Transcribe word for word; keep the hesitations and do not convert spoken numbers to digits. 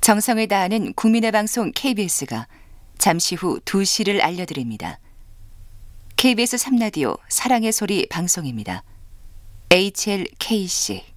정성을 다하는 국민의 방송 케이비에스가 잠시 후 두 시를 알려드립니다. 케이비에스 삼 라디오 사랑의 소리 방송입니다. 에이치엘케이씨